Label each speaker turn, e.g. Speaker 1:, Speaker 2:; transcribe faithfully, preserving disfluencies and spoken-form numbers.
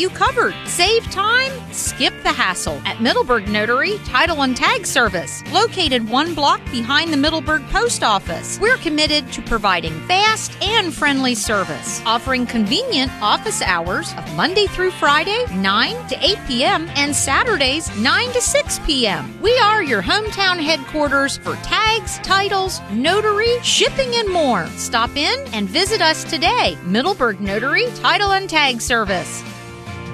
Speaker 1: you covered. Save time, skip the hassle at Middleburg Notary Title and Tag Service, located one block behind the Middleburg Post Office. We're committed to providing fast and friendly service, offering convenient office hours of Monday through Friday, nine to eight p.m., and Saturdays, nine to six p.m. We are your hometown headquarters for tags, titles, notary, shipping, and more. Stop in and visit us today. Middleburg Notary Title and Tag Service.